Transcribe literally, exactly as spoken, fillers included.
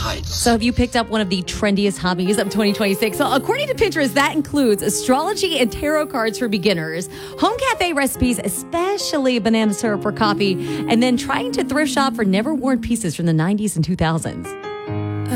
hides. So have you picked up one of the trendiest hobbies of twenty twenty-six? So according to Pinterest, that includes astrology and tarot cards for beginners, home cafe recipes, especially banana syrup for coffee, and then trying to thrift shop for never worn pieces from the nineties and two thousands.